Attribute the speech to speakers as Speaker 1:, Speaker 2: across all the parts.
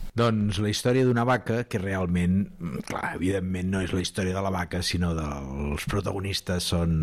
Speaker 1: Doncs la història d'una vaca que realment, clar, evidentment no és la història de la vaca, sinó dels protagonistes són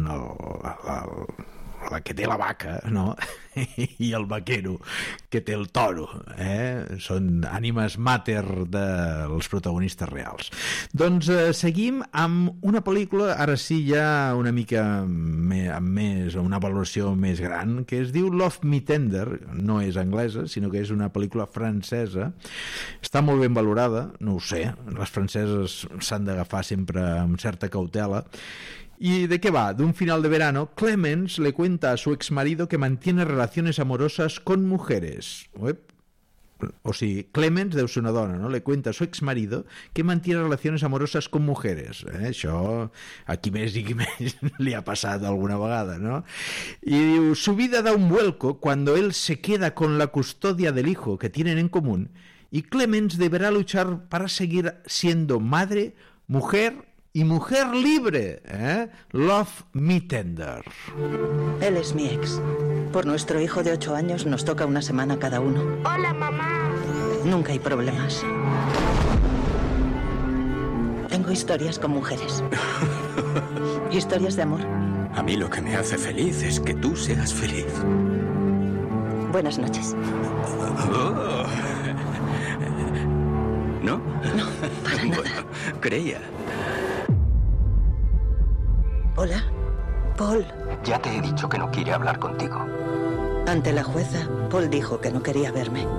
Speaker 1: la que té la vaca, no? I el vaquero que té el toro, són ànimes mater dels protagonistes reals. Doncs seguim amb una pel·lícula, ara sí ja una mica amb més, una valoració més gran, que es diu Love Me Tender. No és anglesa, sinó que és una pel·lícula francesa. Està molt ben valorada, no ho sé, les franceses s'han d'agafar sempre amb certa cautela. ¿Y de qué va? De un final de verano, Clemens le cuenta a su exmarido que mantiene relaciones amorosas con mujeres. O sigui, Clemens deu ser una dona, no? Le cuenta a su exmarido que mantiene relaciones amorosas con mujeres. Això a qui més i qui més li ha passat alguna vegada, ¿no? Y diu, su vida da un vuelco cuando él se queda con la custodia del hijo que tienen en común y Clemens deberá luchar para seguir siendo madre, mujer y mujer libre, Love Me Tender.
Speaker 2: Él es mi ex. Por nuestro hijo de 8 años nos toca una semana cada uno.
Speaker 3: Hola, mamá.
Speaker 2: Nunca hay problemas. Tengo historias con mujeres. Historias de amor.
Speaker 4: A mí lo que me hace feliz es que tú seas feliz.
Speaker 2: Buenas noches.
Speaker 4: Oh. ¿No?
Speaker 2: No, para nada.
Speaker 4: Bueno, creía.
Speaker 2: Hola, Paul.
Speaker 4: Ya te he dicho que no quiere hablar contigo.
Speaker 2: Ante la jueza, Paul dijo que no quería verme.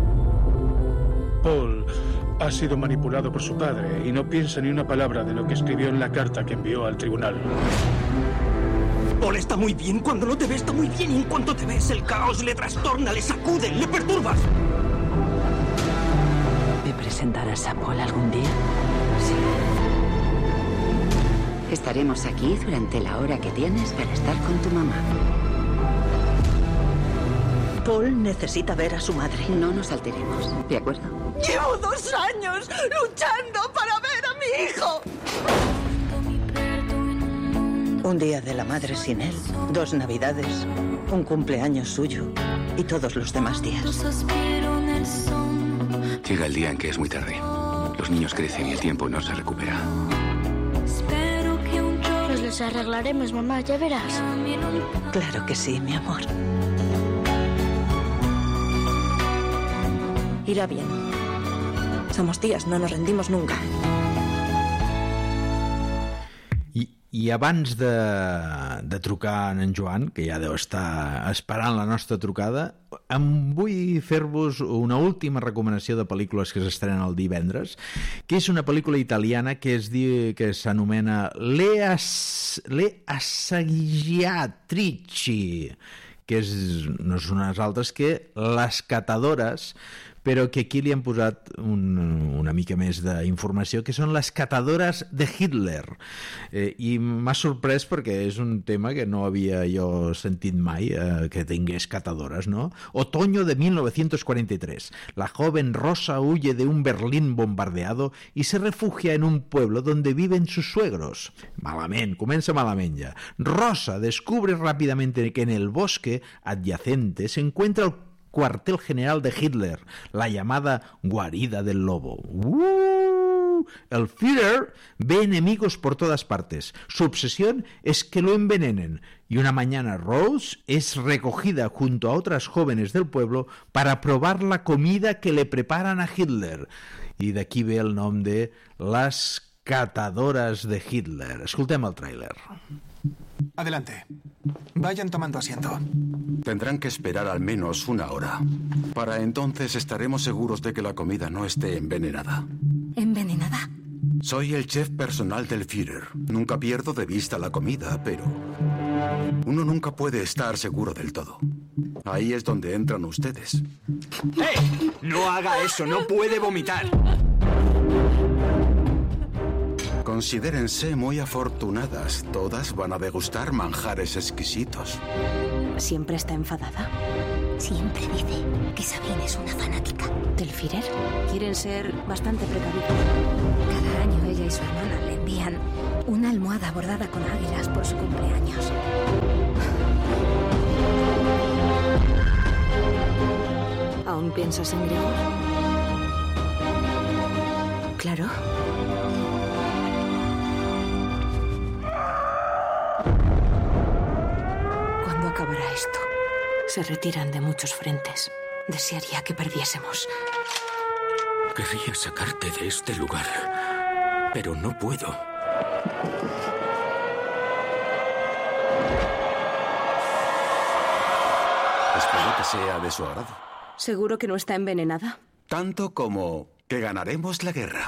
Speaker 5: Paul ha sido manipulado por su padre y no piensa ni una palabra de lo que escribió en la carta que envió al tribunal.
Speaker 4: Paul está muy bien cuando no te ve, está muy bien, y en cuanto te ves el caos le trastorna, le sacude, le perturbas.
Speaker 6: ¿Me presentarás a Paul algún día? Sí. Estaremos aquí durante la hora que tienes para estar con tu mamá.
Speaker 2: Paul necesita ver a su madre.
Speaker 6: No nos alteremos, ¿de acuerdo?
Speaker 2: Llevo 2 años luchando para ver a mi hijo. Un día de la madre sin él, 2 navidades, un cumpleaños suyo y todos los demás días.
Speaker 4: Llega el día en que es muy tarde. Los niños crecen y el tiempo no se recupera.
Speaker 3: Nos los arreglaremos, mamá, ya verás.
Speaker 2: Claro que sí, mi amor.
Speaker 7: Irá bien. Somos tías, no nos rendimos nunca.
Speaker 1: I abans de trucar en Joan, que ja deu estar esperant la nostra trucada, em vull fer-vos una última recomanació de pel·lícules que s'estrenen el divendres, que és una pel·lícula italiana que s'anomena Le Assaggiatrici, que no són unes altres que Les Catadores, però que aquí li han posat una mica més d'informació, que són les catadores de Hitler. I m'ha sorprès perquè és un tema que no havia jo sentit mai, que tingués catadores, ¿no? Otoño de 1943. La joven Rosa huye de un Berlín bombardeado y se refugia en un pueblo donde viven sus suegros. Malament, comença malament ja. Rosa descubre rápidamente que en el bosque adyacente se encuentra el cuartel general de Hitler, la llamada guarida del lobo. El Führer ve enemigos por todas partes. Su obsesión es que lo envenenen. Y una mañana Rose es recogida junto a otras jóvenes del pueblo para probar la comida que le preparan a Hitler. Y de aquí ve el nom de Les Catadores de Hitler. Escoltem el tràiler.
Speaker 8: Adelante. Vayan tomando asiento.
Speaker 9: Tendrán que esperar al menos 1 hora. Para entonces estaremos seguros de que la comida no esté envenenada.
Speaker 7: ¿Envenenada?
Speaker 9: Soy el chef personal del Führer. Nunca pierdo de vista la comida, pero uno nunca puede estar seguro del todo. Ahí es donde entran ustedes.
Speaker 4: ¡Hey! No haga eso, no puede vomitar.
Speaker 9: Considérense muy afortunadas. Todas van a degustar manjares exquisitos.
Speaker 7: ¿Siempre está enfadada?
Speaker 3: Siempre dice que Sabine es una fanática.
Speaker 7: ¿Del Führer? Quieren ser bastante precavidos. Cada año ella y su hermana le envían una almohada bordada con águilas por su cumpleaños. ¿Aún piensas en Gregor? Claro. ¿Cuándo acabará esto? Se retiran de muchos frentes. Desearía que perdiésemos.
Speaker 4: Querría sacarte de este lugar, pero no puedo.
Speaker 9: Espero que sea de su agrado.
Speaker 7: ¿Seguro que no está envenenada?
Speaker 9: Tanto como que ganaremos la guerra.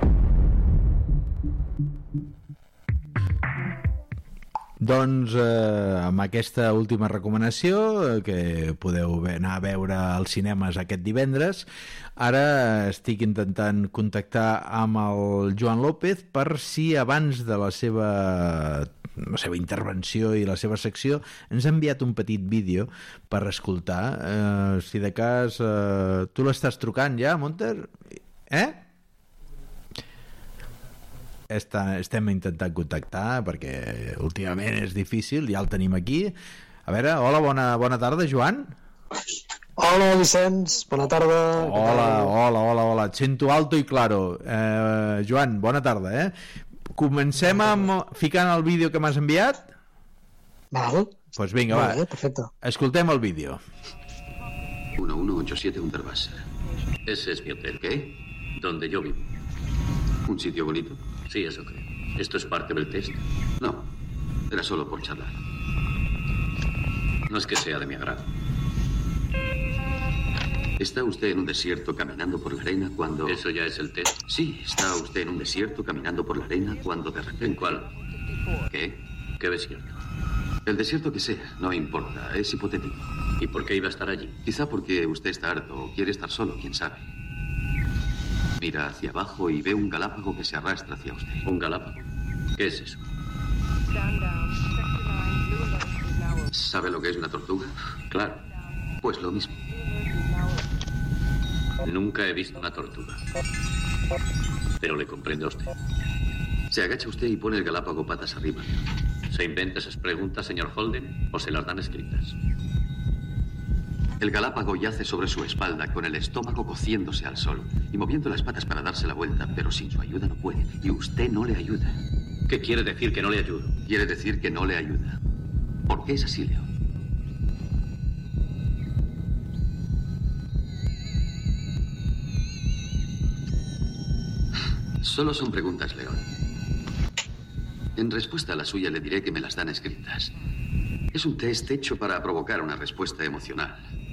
Speaker 1: Doncs amb aquesta última recomanació, que podeu anar a veure als cinemes aquest divendres, ara estic intentant contactar amb el Joan López per si abans de la seva intervenció i la seva secció ens ha enviat un petit vídeo per escoltar. Si de cas tu l'estàs trucant ja, Monter? Estem intentant contactar perquè últimament és difícil, ja el tenim aquí. A veure, hola, bona tarda, Joan.
Speaker 10: Hola, Vicenç, bona tarda.
Speaker 1: Hola, et sento alto i claro. Joan, bona tarda, Comencem amb ficant el vídeo que m'has enviat?
Speaker 10: Val.
Speaker 1: Pues vinga, va.
Speaker 10: Perfecte.
Speaker 1: Escoltem el vídeo.
Speaker 11: 1187 Unterwasser. Ese es mi hotel, ¿qué? Donde yo vivo. ¿Un sitio bonito? Sí, eso creo. ¿Esto es parte del test? No, era solo por charlar. No es que sea de mi agrado. ¿Está usted en un desierto caminando por la arena cuando... ¿Eso ya es el test? Sí, está usted en un desierto caminando por la arena cuando de repente... ¿En cuál? ¿Qué? ¿Qué desierto? El desierto que sea, no importa, es hipotético. ¿Y por qué iba a estar allí? Quizá porque usted está harto o quiere estar solo, quién sabe. Mira hacia abajo y ve un galápago que se arrastra hacia usted. ¿Un galápago? ¿Qué es eso? ¿Sabe lo que es una tortuga? Claro. Pues lo mismo. Nunca he visto una tortuga. Pero le comprendo a usted. Se agacha usted y pone el galápago patas arriba. ¿Se inventa esas preguntas, señor Holden, o se las dan escritas? El galápago yace sobre su espalda con el estómago cociéndose al sol y moviendo las patas para darse la vuelta, pero sin su ayuda no puede. Y usted no le ayuda. ¿Qué quiere decir que no le ayudo? Quiere decir que no le ayuda. ¿Por qué es así, Leo? Solo son preguntas, León. En respuesta a la suya le diré que me las dan escritas. Es un test hecho para provocar una respuesta emocional.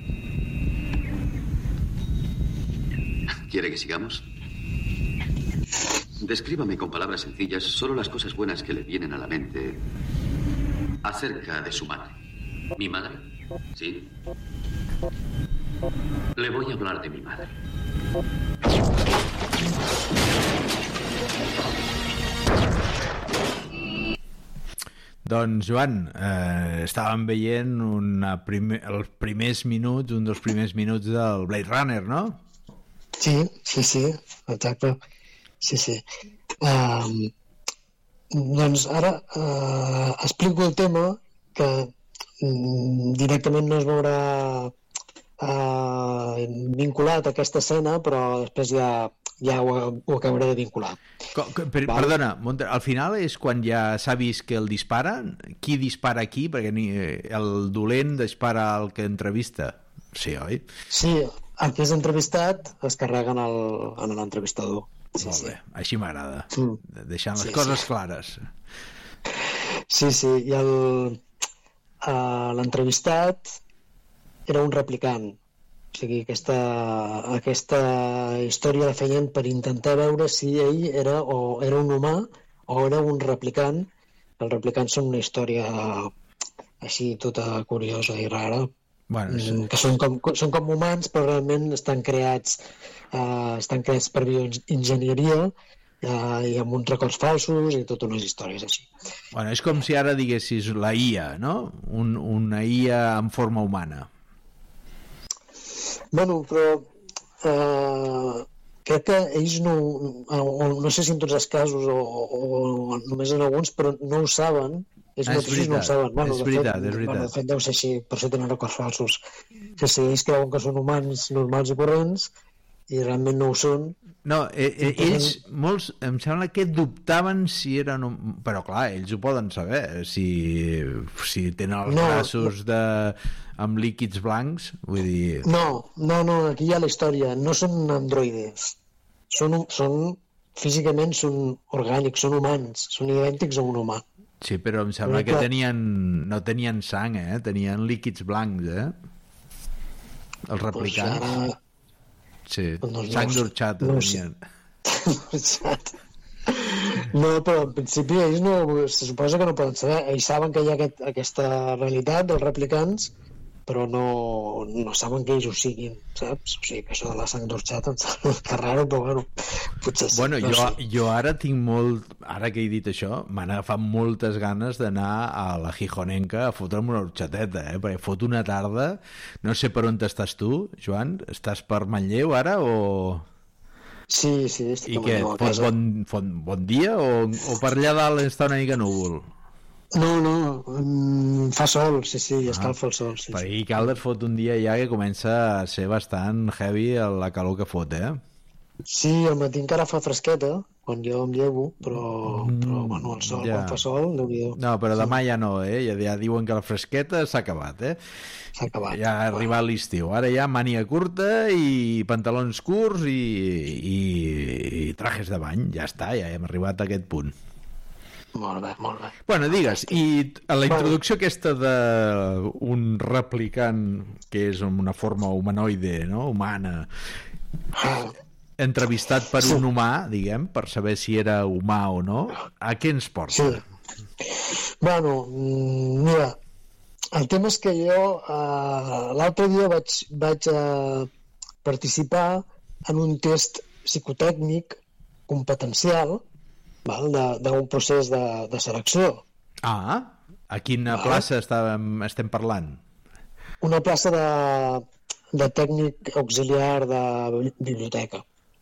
Speaker 11: ¿Quiere que sigamos? Descríbame con palabras sencillas solo las cosas buenas que le vienen a la mente acerca de su madre. ¿Mi madre? Sí. Le voy a hablar de mi madre.
Speaker 1: Doncs, Joan, estàvem veient un dels primers minuts del Blade Runner, no?
Speaker 10: Sí, exacte. Sí. Doncs ara explico el tema que directament no es veurà vinculat a aquesta escena, però després ja ho acabaré de vincular.
Speaker 1: Perdona, Monter, al final és quan ja s'ha vist que el disparen? Qui dispara aquí? Perquè el dolent dispara al que entrevista. Sí, oi?
Speaker 10: Sí, el que és entrevistat es carreguen en l'entrevistador.
Speaker 1: Molt bé, així m'agrada. Deixant les coses clares.
Speaker 10: Sí, i l'entrevistat era un replicant. O sigui, aquesta història la feien per intentar veure si ell era un humà o era un replicant. Els replicants són una història així tota curiosa i rara, que són com humans, però realment estan creats per bioenginyeria i amb uns records falsos i totes unes històries així.
Speaker 1: És com si ara diguessis la IA, no? Una IA en forma humana.
Speaker 10: Bueno, però crec que ells no sé si en tots els casos o només en alguns, però no ho saben. Ells mateixos no ho saben.
Speaker 1: És veritat.
Speaker 10: De fet, deu ser així, per això tenen records falsos. Sí, ells creuen que són humans normals i corrents i realment no ho són.
Speaker 1: No, ells, molts, em sembla que dubtaven si eren... Però clar, ells ho poden saber, si tenen els braços amb líquids blancs, vull dir...
Speaker 10: No, aquí hi ha la història. No són androides. Físicament són orgànics, són humans, són idèntics a un humà.
Speaker 1: Sí, però em sembla que no tenien sang, tenien líquids blancs, els replicants. Sí, sang d'orxata tenien.
Speaker 10: No, però en principi ells se suposa que no poden saber. Ells saben que hi ha aquesta realitat dels replicants, però no saben que ells ho siguin, saps? O sigui, que això de la sang d'orxata em sembla que raro, però bueno, potser sí.
Speaker 1: Bueno, jo ara tinc ara que he dit això, m'han agafat moltes ganes d'anar a la Gijonenca a fotre'm una horxateta, perquè fot una tarda. No sé per on estàs tu, Joan? Estàs per Manlleu ara o...?
Speaker 10: Sí, estic a Manlleu a
Speaker 1: casa. I què, fot bon dia o per allà dalt està una mica núvol?
Speaker 10: No, fa sol, sí, escalfa el sol. Sí,
Speaker 1: per aquí Caldes fot un dia ja que comença a ser bastant heavy la calor que fot,
Speaker 10: Sí, al matí encara fa fresqueta, quan jo em llevo, però bueno, el sol, quan fa sol, Déu-n'hi-do.
Speaker 1: No, però demà ja no, ja diuen que la fresqueta s'ha acabat,
Speaker 10: S'ha acabat.
Speaker 1: Ja ha arribat l'estiu. Ara ja màniga curta i pantalons curts i trajes de bany, ja està, ja hem arribat a aquest punt.
Speaker 10: Molt bé.
Speaker 1: Bueno, digues, i a la introducció aquesta d'un replicant que és una forma humanoide, no? Humana, entrevistat per un humà, diguem, per saber si era humà o no, a què ens porta?
Speaker 10: Sí. Bueno, mira, el tema és que jo l'altre dia vaig participar en un test psicotècnic competencial d'un procés de selecció.
Speaker 1: A quina plaça estem parlant?
Speaker 10: Una plaça de tècnic auxiliar de biblioteca.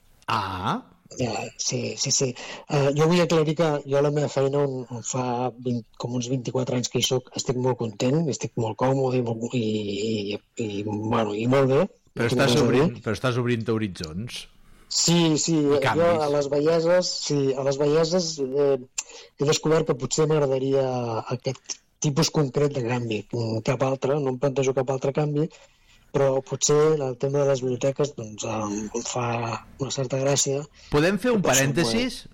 Speaker 10: Sí. Jo vull aclarir que jo la meva feina fa com uns 24 anys que hi soc, estic molt content, estic molt còmode i molt bé.
Speaker 1: Però estàs obrint horitzons.
Speaker 10: Sí, jo a les Belleses he descobert que potser m'agradaria aquest tipus concret de canvi, cap altre, no em plantejo cap altre canvi, però potser el tema de les biblioteques doncs, em fa una certa gràcia.
Speaker 1: Podem fer un parèntesis?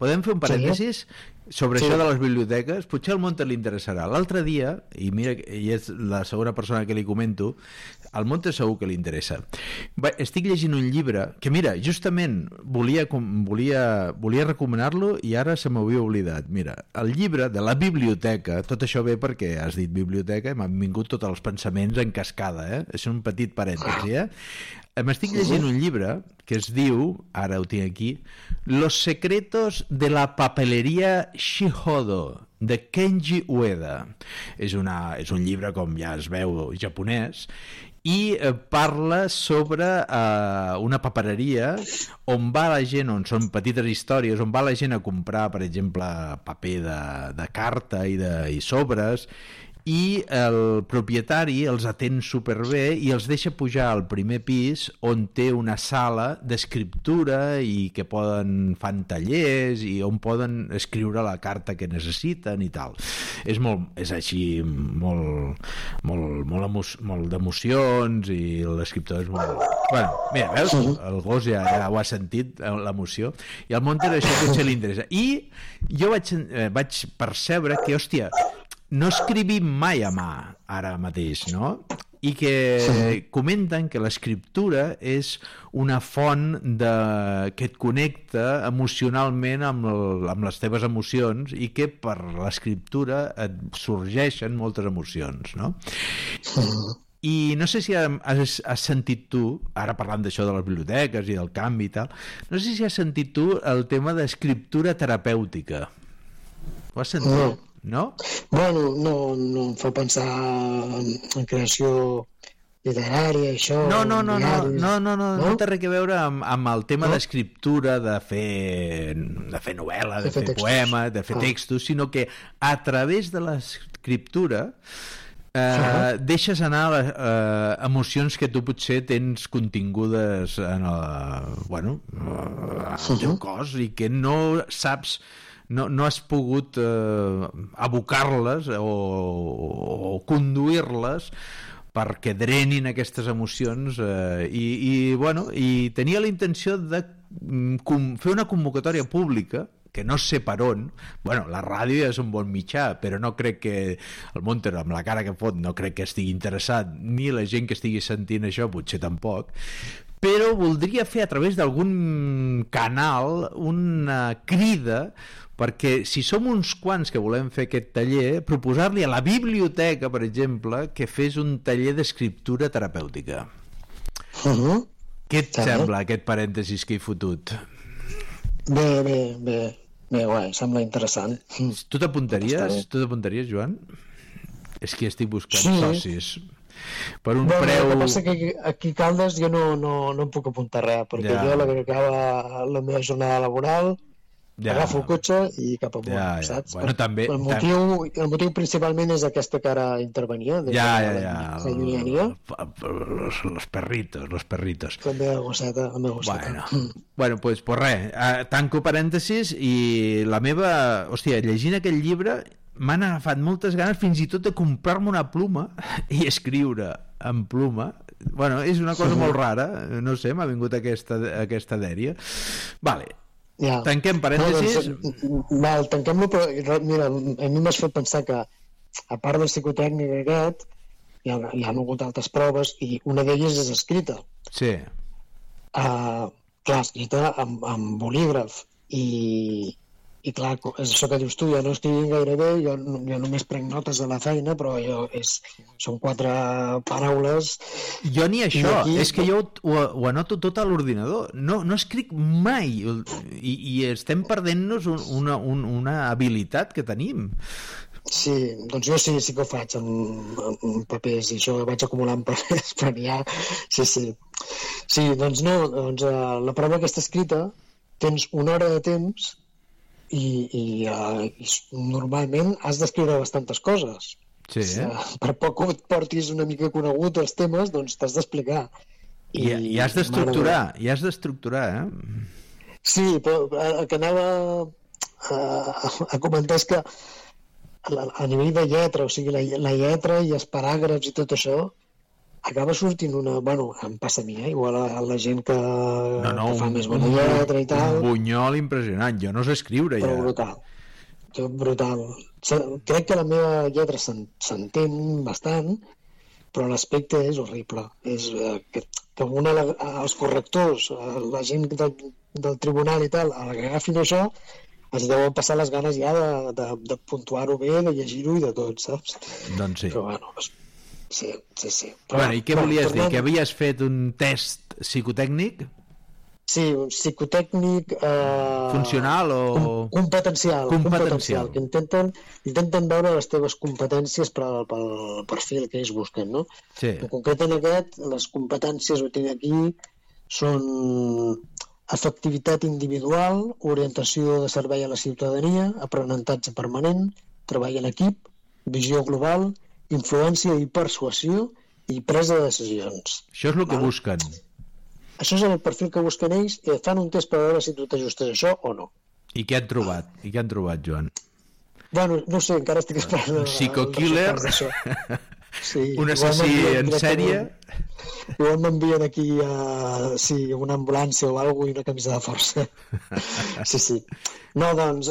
Speaker 1: Sobre això de les biblioteques? Potser al Montes li interessarà. L'altre dia, i mira, i és la segona persona que li comento, al Montes segur que li interessa. Estic llegint un llibre que, mira, justament volia recomanar-lo i ara se m'havia oblidat. Mira, el llibre de la biblioteca, tot això ve perquè has dit biblioteca i m'han vingut tots els pensaments en cascada, És un petit parèntesi, M'estic llegint un llibre que es diu, ara ho tinc aquí, Los secretos de la papelería Shihodo, de Kenji Ueda. És un llibre, com ja es veu, japonès, i parla sobre una papereria on va la gent, on són petites històries, on va la gent a comprar, per exemple, paper de carta i sobres, i el propietari els atén superbé i els deixa pujar al primer pis on té una sala d'escriptura i que fan tallers i on poden escriure la carta que necessiten i tal. És així molt d'emocions i l'escriptor és molt... Bueno, mira, veus? El gos ja ho ha sentit, l'emoció, i al Monter això potser li interessa. I jo vaig percebre que, hòstia, no escrivim mai a mà ara mateix, no? I que comenten que l'escriptura és una font que et connecta emocionalment amb les teves emocions i que per l'escriptura et sorgeixen moltes emocions, no? I no sé si has sentit tu, ara parlant d'això de les biblioteques i del canvi i tal, no sé si has sentit tu el tema d'escriptura terapèutica. Ho has sentit? No?
Speaker 10: Bueno, no em fa pensar en creació literària, això...
Speaker 1: No té res a veure amb el tema d'escriptura, de fer novel·la, de fer poema, de fer textos, sinó que a través de l'escriptura deixes anar emocions que tu potser tens contingudes en el teu cos i que no saps, no has pogut abocar-les o conduir-les perquè drenin aquestes emocions i tenia la intenció de fer una convocatòria pública que no sé per on. La ràdio és un bon mitjà, però no crec que el Montero, amb la cara que fot, no crec que estigui interessat, ni la gent que estigui sentint això potser tampoc, però voldria fer a través d'algun canal una crida perquè si som uns quants que volem fer aquest taller, proposar-li a la biblioteca, per exemple, que fes un taller d'escriptura terapèutica. Què et sembla aquest parèntesis que he fotut?
Speaker 10: Bé, guai, sembla interessant.
Speaker 1: Tu t'apuntaries, Joan? És que estic buscant socis. Per un preu...
Speaker 10: El que passa que aquí a Caldes jo no em puc apuntar res, perquè jo la que acaba la meva jornada laboral agafo el cotxe i cap amunt, saps?
Speaker 1: També,
Speaker 10: el motiu principalment és aquesta que ara intervenia.
Speaker 1: Los perritos.
Speaker 10: La meva gosseta.
Speaker 1: Bueno, pues res, tanco parèntesis i la meva... Hòstia, llegint aquell llibre m'han agafat moltes ganes fins i tot de comprar-me una pluma i escriure en pluma. És una cosa molt rara, no sé, m'ha vingut aquesta dèria. Vale. Tanquem parèntesis.
Speaker 10: Tanquem-lo, però mira, a mi m'has fet pensar que a part del psicotècnic aquest hi ha hagut altres proves i una d'elles és escrita.
Speaker 1: Sí.
Speaker 10: Clar, escrita amb bolígraf i clar, és això que dius tu, jo no escrivint gaire bé, jo només prenc notes a la feina, però són 4 paraules.
Speaker 1: Jo ni això, és que jo ho anoto tot a l'ordinador, no escric mai, i estem perdent-nos una habilitat que tenim.
Speaker 10: Sí, doncs jo sí que ho faig amb papers, i això vaig acumulant papers per allà, sí. Sí, doncs la prova aquesta escrita tens 1 hora de temps i normalment has d'escriure bastantes coses.
Speaker 1: Sí.
Speaker 10: Per poc que et portis una mica conegut els temes, doncs t'has d'explicar.
Speaker 1: I has d'estructurar,
Speaker 10: Sí, però el que anava a comentar és que a nivell de lletra, o sigui, la lletra i els paràgrafs i tot això, acaba sortint em passa a mi, igual a la gent que fa més bona lletra i tal.
Speaker 1: Un bunyol impressionant, jo no sé escriure ja.
Speaker 10: Però brutal. Crec que la meva lletra s'entén bastant, però l'aspecte és horrible. És que els correctors, la gent del tribunal i tal, a la que agafin això, es deuen passar les ganes ja de puntuar-ho bé, de llegir-ho i de tot, saps?
Speaker 1: Doncs sí.
Speaker 10: Però sí.
Speaker 1: Però, i què volies dir? Que havies fet un test psicotècnic?
Speaker 10: Sí, un psicotècnic...
Speaker 1: funcional o...
Speaker 10: Competencial, que intenten veure les teves competències pel perfil que ells busquen, no?
Speaker 1: Sí.
Speaker 10: En concret en aquest, les competències, ho tinc aquí, són efectivitat individual, orientació de servei a la ciutadania, aprenentatge permanent, treball en equip, visió global, influència i persuasió i presa de decisions.
Speaker 1: Això és el que busquen.
Speaker 10: Això és el perfil que busquen ells i fan un test per veure si tu t'ajustes a això o no.
Speaker 1: I què han trobat? Joan?
Speaker 10: No sé, encara estic esperant.
Speaker 1: Un psicokiller?
Speaker 10: Sí,
Speaker 1: un assassí en sèrie?
Speaker 10: Igual m'envien aquí una ambulància o alguna cosa i una camisa de força. Sí. No, doncs,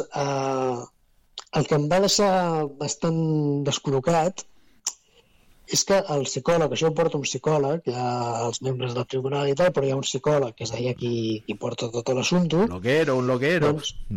Speaker 10: el que em va deixar bastant descol·locat és que el psicòleg, això ho porta un psicòleg, hi ha els membres del tribunal i tal, però hi ha un psicòleg que és allà qui porta tot l'assumpte.
Speaker 1: Un loguero.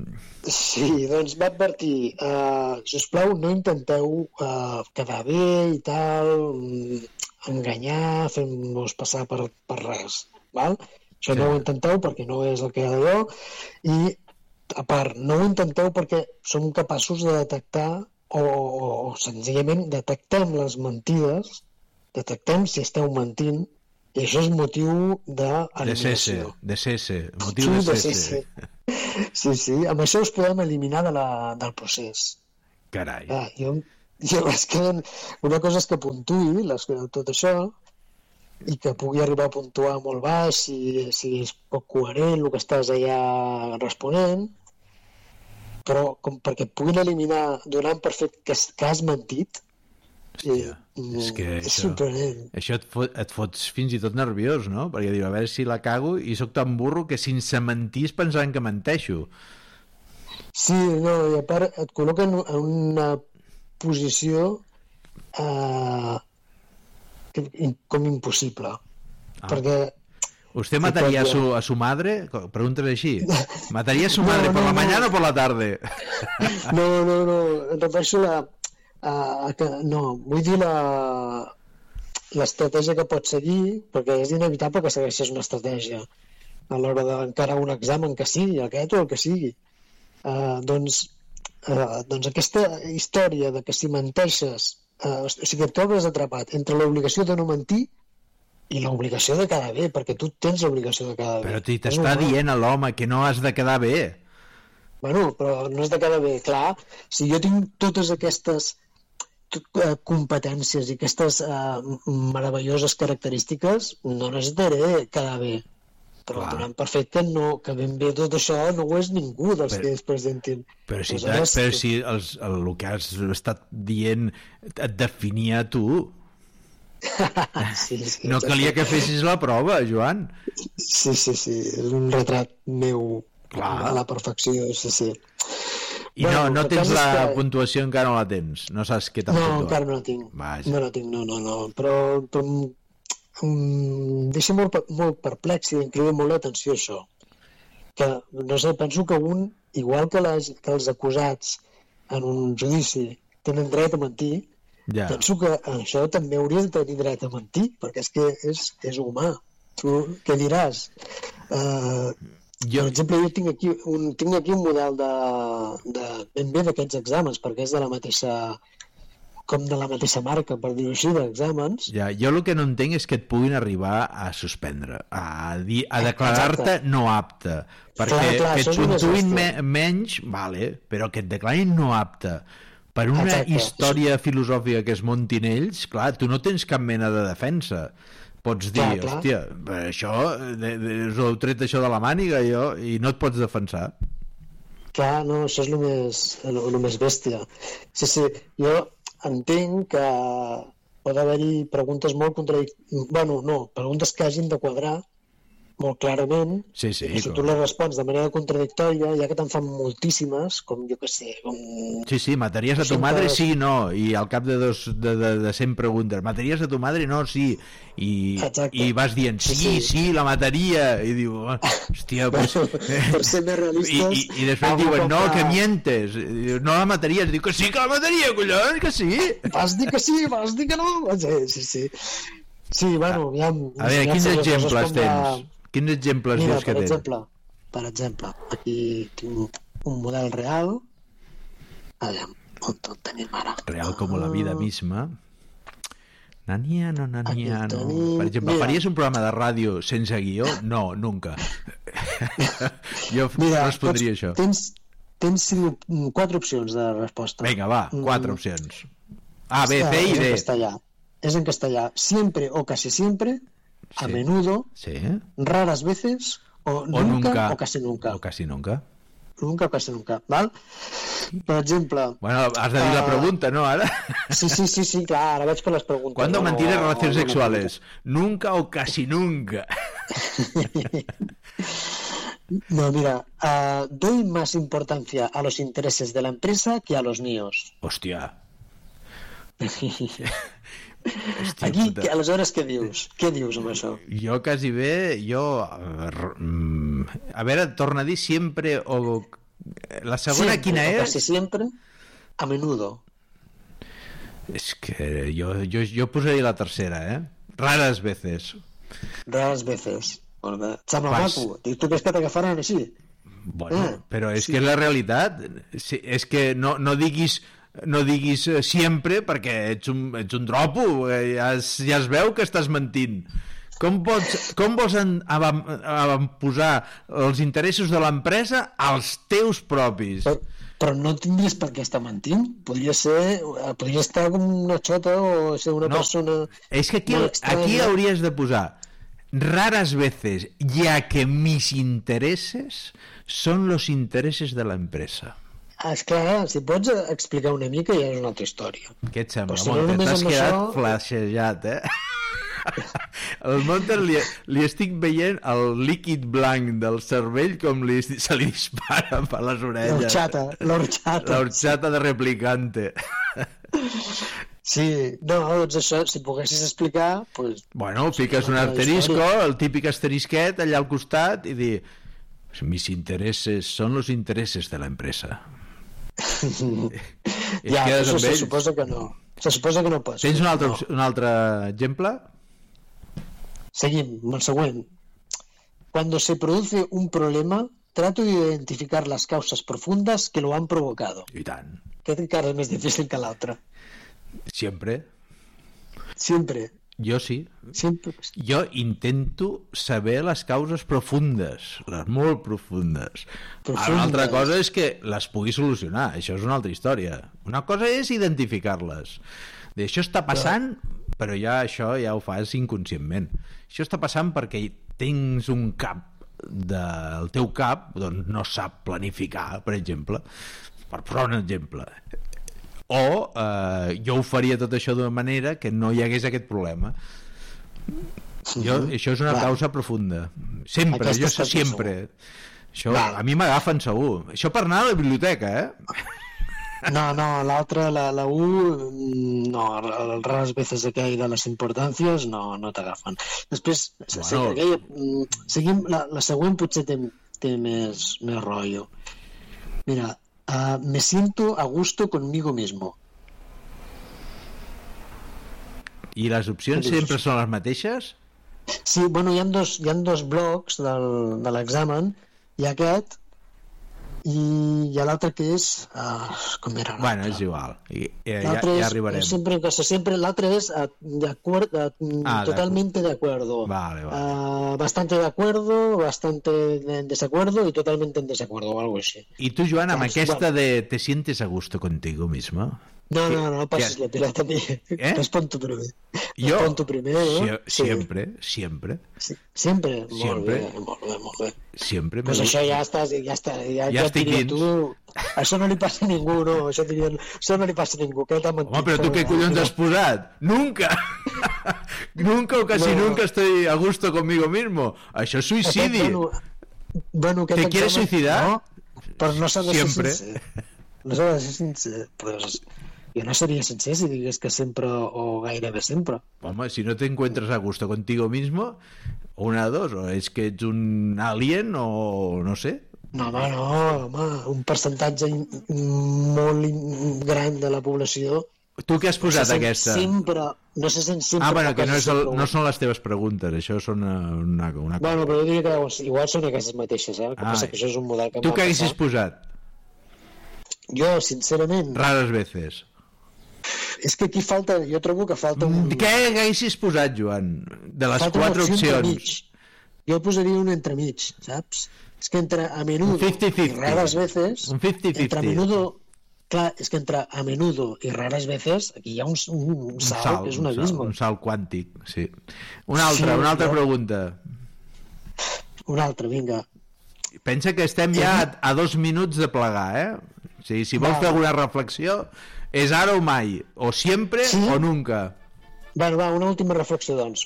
Speaker 10: Doncs va advertir, sisplau, no intenteu quedar bé i tal, enganyar, fent-vos passar per res, val? Això no ho intenteu perquè no és el que ha d'allò, i a part, no ho intenteu perquè som capaços de detectar o senzillament detectem les mentides, detectem si esteu mentint, i això és motiu d'eliminació.
Speaker 1: De cese, motiu de cese.
Speaker 10: Sí, amb això us podem eliminar del procés.
Speaker 1: Carai.
Speaker 10: Jo és que una cosa és que puntuï tot això i que pugui arribar a puntuar molt baix si és poc coherent el que estàs allà responent, però perquè et puguin eliminar donant per fet que has mentit.
Speaker 1: Hòstia, és que
Speaker 10: és sorprenent.
Speaker 1: Això et fots fins i tot nerviós, no? Perquè diu, a veure si la cago i sóc tan burro que sense mentir es pensaran que menteixo.
Speaker 10: Sí, no, i a part et col·loquen en una posició com impossible. Perquè
Speaker 1: ¿Usted mataría a su madre? Pregúntale així. ¿Mataría a su madre por la mañana o por la tarde?
Speaker 10: No, em refereixo no, vull dir l'estratègia que pots seguir, perquè és inevitable que segueixis una estratègia a l'hora d'encarar un examen que sigui, aquest o el que sigui. Doncs aquesta història de que si menteixes, o sigui, et trobes atrapat entre l'obligació de no mentir i l'obligació de quedar bé, perquè tu tens l'obligació de quedar bé.
Speaker 1: Però t'està dient a l'home que no has de quedar bé.
Speaker 10: Bueno, però no has de quedar bé. Clar, si jo tinc totes aquestes competències i aquestes meravelloses característiques, no necessitaré quedar bé. Però donant per fet que ben bé tot això no ho és ningú dels que es presentin.
Speaker 1: Però si el que has estat dient et definia tu.
Speaker 10: Sí,
Speaker 1: no calia que fessis la prova, Joan.
Speaker 10: Sí, és un retrat meu a la perfecció, sí.
Speaker 1: I no tens la puntuació, encara no la tens? No saps què t'ha puntuat?
Speaker 10: No, encara no la tinc. No la tinc, no. Però em deixa molt perplex i em crida molt l'atenció això. Que, no sé, penso que igual que els acusats en un judici tenen dret a mentir, penso que això també hauria de tenir dret a mentir, perquè és que és humà. Tu què diràs? Per exemple, jo tinc aquí un model ben bé d'aquests exàmens, perquè és de la mateixa marca, per dir-ho així, d'exàmens.
Speaker 1: Jo el que no entenc és que et puguin arribar a suspendre, a declarar-te no apte, perquè que et puntuïn menys, vale, però que et declarin no apte per una història filosòfica que es muntin ells, clar, tu no tens cap mena de defensa. Pots dir, hòstia, això us heu tret això de la màniga i no et pots defensar.
Speaker 10: Clar, no, això és el més bèstia. Sí, jo entenc que pot haver-hi preguntes molt contradictòries. Bueno, no, preguntes que hagin de quadrar molt clarament.
Speaker 1: Sí,
Speaker 10: i si tu les respons de manera contradictòria, ja que te'n fan moltíssimes, com jo que sé...
Speaker 1: Sí, mataries a tu madre? Sí, no. I al cap de 100 preguntes, mataries a tu madre? No, sí. I vas dient, sí, la mataria. I diu, hòstia...
Speaker 10: Per ser més realistes...
Speaker 1: I després diuen, no, que mientes. No la mataries. Diu que sí que la mataria, collons, que sí.
Speaker 10: Vas dir que sí, vas dir que no. Sí. Sí, bueno, ja...
Speaker 1: A veure, quins exemples tens? Quins exemples dius que tens?
Speaker 10: Per exemple, aquí tinc un model real. A veure, on tenim ara?
Speaker 1: Real com la vida misma. Nania, no, nania, no. Per exemple, faries un programa de ràdio sense guió? No, nunca. Jo respondria això.
Speaker 10: Tens 4 opcions de resposta.
Speaker 1: Vinga, va, 4 opcions. A, B, C i D.
Speaker 10: Es en castellà. Siempre o casi siempre, a menudo, raras veces, o nunca o casi nunca.
Speaker 1: O casi nunca.
Speaker 10: Nunca o casi nunca, ¿val? Per exemple...
Speaker 1: Bueno, has de dir la pregunta, ¿no, ara?
Speaker 10: Sí, clar, ara vaig per les preguntes.
Speaker 1: ¿Cuándo mantienes relaciones sexuales? Nunca o casi nunca.
Speaker 10: No, mira, doy más importancia a los intereses de la empresa que a los míos.
Speaker 1: Hòstia.
Speaker 10: Aquí, aleshores, què dius? Què dius amb això?
Speaker 1: Jo quasi bé, a veure, torna a dir sempre o... La segona quina és?
Speaker 10: Casi siempre, a menudo.
Speaker 1: És que jo posaria la tercera, Raras veces.
Speaker 10: Raras veces. Sembla maco. Tu creus que t'agafaran així?
Speaker 1: Bueno, però és que és la realitat. És que no diguis sempre, perquè ets un dropo, ja es veu que estàs mentint. Com vols posar els interessos de l'empresa als teus propis?
Speaker 10: Però no tindries per què estar mentint. Podria estar com una xota o ser una persona...
Speaker 1: És que aquí hauries de posar raras veces, ya que mis intereses son los intereses de la empresa.
Speaker 10: Esclar, si pots explicar una mica ja és una altra història.
Speaker 1: Què et sembla?
Speaker 10: Si no
Speaker 1: T'has quedat flashejat, El Monter li estic veient el líquid blanc del cervell com se li dispara per les orelles. L'orxata de replicante.
Speaker 10: Sí, no, doncs això, si poguessis explicar... Pues,
Speaker 1: bueno, fiques un asterisco, el típic asterisquet allà al costat i dir mis intereses son los intereses de la empresa.
Speaker 10: Ja, això se suposa que no. Se suposa que no passa.
Speaker 1: Tens un altre exemple?
Speaker 10: Seguim, amb el següent. Cuando se produce un problema, trato de identificar las causas profundas que lo han provocado.
Speaker 1: I tant.
Speaker 10: Aquest encara és més difícil que l'altre.
Speaker 1: Siempre. Jo sí. Jo intento saber les causes profundes, les molt profundes. Una altra cosa és que les pugui solucionar, això és una altra història. Una cosa és identificar-les. Això està passant, però ja això ja ho fas inconscientment. Això està passant perquè tens un cap del teu cap, doncs no sap planificar, per exemple, per posar un exemple. O jo ho faria tot això d'una manera que no hi hagués aquest problema. Això és una causa profunda. Sempre, jo sé sempre. Això, a mi m'agafen segur. Això per anar a la biblioteca,
Speaker 10: No, l'altra, la U, no, les rares veces aquell de les importàncies no t'agafen. Després, seguim, la següent potser té més rotllo. Mira, me siento a gusto conmigo mismo.
Speaker 1: I les opcions sempre són les mateixes?
Speaker 10: Sí, bueno, hi ha dos blocs de l'examen. Hi ha aquest i hi ha l'altre que és... com era l'altre?
Speaker 1: Bueno, és igual. Ja arribarem.
Speaker 10: L'altre és totalmente de acuerdo.
Speaker 1: Vale.
Speaker 10: Bastante de acuerdo, bastante en desacuerdo y totalmente en desacuerdo o algo así.
Speaker 1: I tu, Joan, amb aquesta de te sientes a gusto contigo mismo?
Speaker 10: No pases la pilota a mi. Respon tu primer.
Speaker 1: Jo?
Speaker 10: Respon tu primer, no?
Speaker 1: Siempre.
Speaker 10: Sempre? Molt bé.
Speaker 1: Sempre.
Speaker 10: Pues això ja estàs, ja estic dins. Això no li passa a ningú, no? Això no li passa a ningú.
Speaker 1: Home, però tu què collons has posat? Nunca o casi nunca estoy a gusto conmigo mismo. Això és suïcidi. ¿Te quieres suicidar?
Speaker 10: No, però no s'ha de ser sincer. No s'ha de ser sincer. Pues jo no seria sincer si digués que sempre o gairebé sempre.
Speaker 1: Home, si no te encuentras a gusto contigo mismo, una de dos, o és que ets un alien o no sé.
Speaker 10: No, home, un percentatge molt gran de la població.
Speaker 1: Tu què has posat, aquesta?
Speaker 10: No se sent sempre...
Speaker 1: bueno, que no són les teves preguntes, això són una cosa.
Speaker 10: Bueno, però jo diria que igual són aquestes mateixes, que passa que això és un model que...
Speaker 1: Tu què haguessis posat?
Speaker 10: Jo, sincerament...
Speaker 1: Rares veces.
Speaker 10: És que aquí falta, jo trobo que falta un...
Speaker 1: Què haguessis posat, Joan? De les 4 opcions.
Speaker 10: Jo posaria un entremig, saps? És que entre a menudo i rares veces...
Speaker 1: Un 50-50.
Speaker 10: Entre a menudo... Clar, és que entre a menudo i rares veces aquí hi ha un salt que és un abisme.
Speaker 1: Un salt quàntic, sí. Una altra pregunta.
Speaker 10: Una altra, vinga.
Speaker 1: Pensa que estem ja a 2 minuts de plegar, O sigui, si vols fer alguna reflexió, és ara o mai, o sempre o nunca.
Speaker 10: Bueno, una última reflexió, doncs.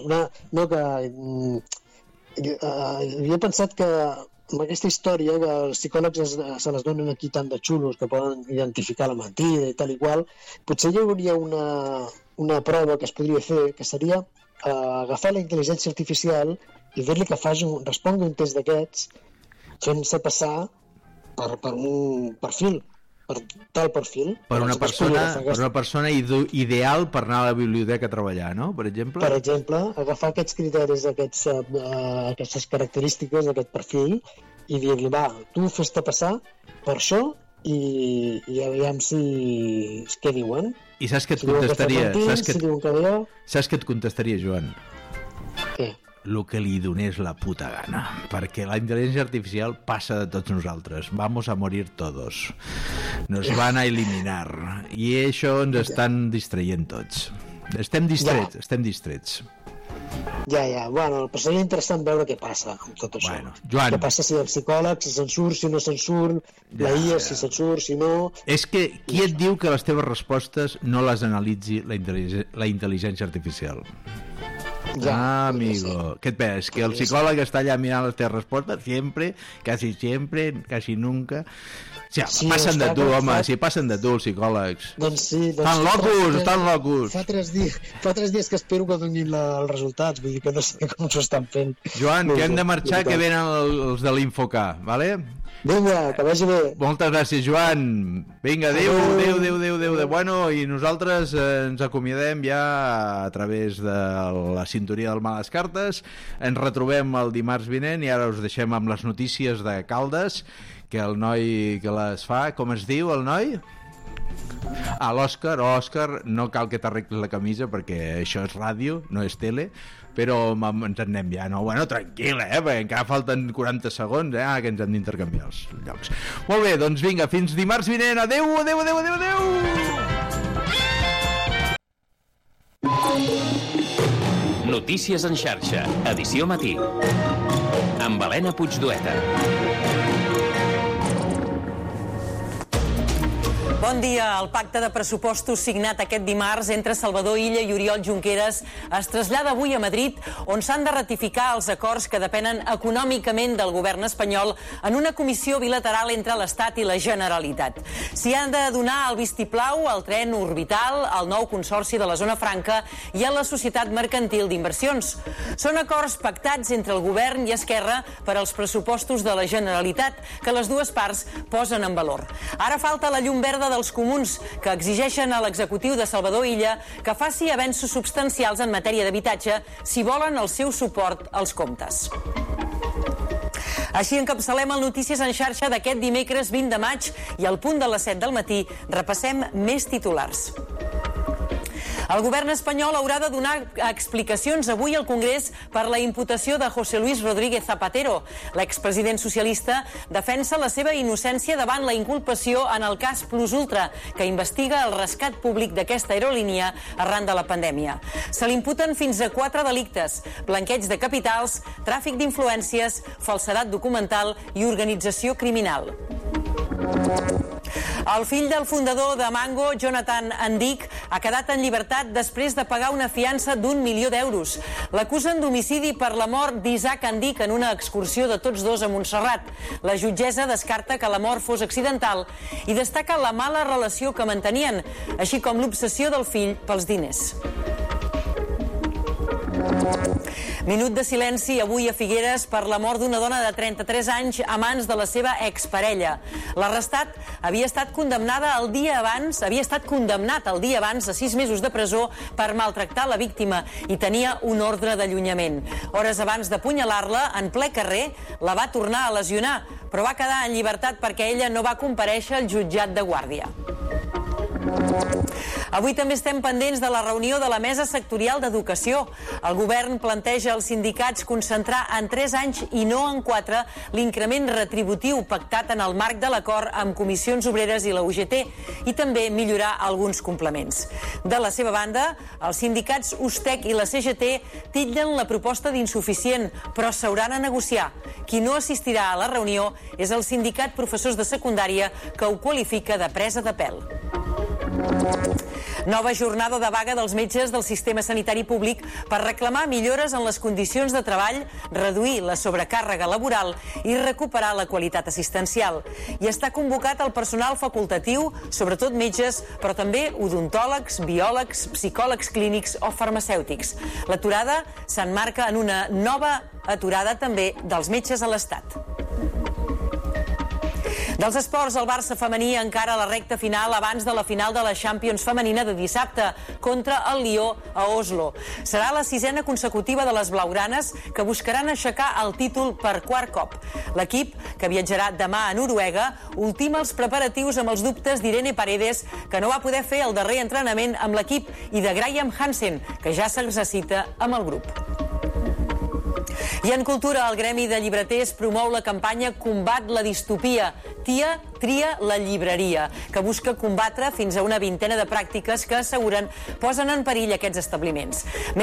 Speaker 10: Jo he pensat que amb aquesta història que els psicòlegs se les donen aquí tant de xulos que poden identificar la mentida i tal i qual, potser hi hauria una prova que es podria fer, que seria agafar la intel·ligència artificial i dir-li que respongui un test d'aquests fent-se passar per un perfil, per tal perfil.
Speaker 1: Per una persona ideal per anar a la biblioteca a treballar, no? Per exemple?
Speaker 10: Per exemple, agafar aquests criteris, aquestes característiques d'aquest perfil i dir-li, tu fes-te passar per això i aviam què diuen.
Speaker 1: I saps què et contestaria? Saps què et contestaria, Joan?
Speaker 10: Què?
Speaker 1: el que li donés la puta gana, perquè la intel·ligència artificial passa de tots nosaltres. Vamos a morir todos. Nos van a eliminar. I això ens estan distraient tots. Estem distrets.
Speaker 10: Ja. Bueno, però seria interessant veure què passa amb tot això. Bueno, Joan... Què passa si el psicòleg, si se'n surt, si no se'n surt, la IA, si se'n surt, si no...
Speaker 1: És que qui et diu que les teves respostes no les analitzi la intel·ligència artificial? Amigo. Què et penses? Que el psicòleg està allà mirant les teves respostes casi nunca... Sí, passen de tu, home, si passen de tu els psicòlegs.
Speaker 10: Doncs sí.
Speaker 1: Estan locos.
Speaker 10: Fa 3 dies que espero que donin els resultats, vull dir que no sé com s'ho estan fent.
Speaker 1: Joan, que hem de marxar, que venen els de l'Infoca, vale?
Speaker 10: Vinga, que vagi bé.
Speaker 1: Moltes gràcies, Joan. Vinga, adéu. Bueno, i nosaltres ens acomiadem ja a través de la sintonia del Males Cartes. Ens retrobem el dimarts vinent i ara us deixem amb les notícies de Caldes, que el noi que les fa, com es diu el noi? L'Òscar, no cal que t'arreglis la camisa perquè això és ràdio, no és tele, però ens anem ja, no? Bueno, tranquil, perquè encara falten 40 segons, que ens hem d'intercanviar els llocs. Molt bé, doncs vinga, fins dimarts vinent, adéu!
Speaker 12: Notícies en xarxa, edició matí, amb Helena Puigdueta.
Speaker 13: Bon dia. El pacte de pressupostos signat aquest dimarts entre Salvador Illa i Oriol Junqueras es trasllada avui a Madrid, on s'han de ratificar els acords que depenen econòmicament del govern espanyol en una comissió bilateral entre l'Estat i la Generalitat. S'hi han de donar el vistiplau al tren orbital, al nou consorci de la Zona Franca i a la Societat Mercantil d'Inversions. Són acords pactats entre el govern i Esquerra per als pressupostos de la Generalitat, que les dues parts posen en valor. Ara falta la llum verda dels comuns, que exigeixen a l'executiu de Salvador Illa que faci avenços substancials en matèria d'habitatge si volen el seu suport als comptes. Així encapçalem el Notícies en xarxa d'aquest dimecres 20 de maig i al punt de les 7 del matí repassem més titulars. El govern espanyol haurà de donar explicacions avui al Congrés per la imputació de José Luis Rodríguez Zapatero. L'expresident socialista defensa la seva innocència davant la inculpació en el cas Plus Ultra, que investiga el rescat públic d'aquesta aerolínia arran de la pandèmia. Se l'imputen fins a 4 delictes: blanqueig de capitals, tràfic d'influències, falsedat documental i organització criminal. El fill del fundador de Mango, Jonathan Andic, ha quedat en llibertat després de pagar una fiança d'1 milió d'euros. L'acusen d'homicidi per la mort d'Isaac Andic en una excursió de tots dos a Montserrat. La jutgessa descarta que la mort fos accidental i destaca la mala relació que mantenien, així com l'obsessió del fill pels diners. Minut de silenci avui a Figueres per la mort d'una dona de 33 anys a mans de la seva exparella. L'arrestat havia estat condemnat el dia abans a 6 mesos de presó per maltractar la víctima i tenia un ordre d'allunyament. Hores abans d'apunyalar-la, en ple carrer, la va tornar a lesionar, però va quedar en llibertat perquè ella no va comparèixer al jutjat de Guàrdia. Avui també estem pendents de la reunió de la Mesa Sectorial d'Educació. El govern planteja als sindicats concentrar en 3 anys i no en 4 l'increment retributiu pactat en el marc de l'acord amb Comissions Obreres i la UGT i també millorar alguns complements. De la seva banda, els sindicats USTEC i la CGT titllen la proposta d'insuficient, però s'hauran a negociar. Qui no assistirà a la reunió és el sindicat Professors de Secundària, que ho qualifica de presa de pèl. Nova jornada de vaga dels metges del sistema sanitari públic per reclamar millores en les condicions de treball, reduir la sobrecàrrega laboral i recuperar la qualitat assistencial. I està convocat el personal facultatiu, sobretot metges, però també odontòlegs, biòlegs, psicòlegs clínics o farmacèutics. L'aturada s'emmarca en una nova aturada també dels metges a l'Estat. Dels esports, el Barça femení encara la recta final abans de la final de la Champions femenina de dissabte contra el Lió a Oslo. Serà la 6a consecutiva de les blaugranes, que buscaran aixecar el títol per 4 cop. L'equip, que viatjarà demà a Noruega, ultima els preparatius amb els dubtes d'Irene Paredes, que no va poder fer el darrer entrenament amb l'equip, i de Graham Hansen, que ja s'exercita amb el grup. I en cultura, el Gremi de Llibreters promou la campanya Combat la distopia. Tia, tria la llibreria, que busca combatre fins a una vintena de pràctiques que asseguren posen en perill aquests establiments.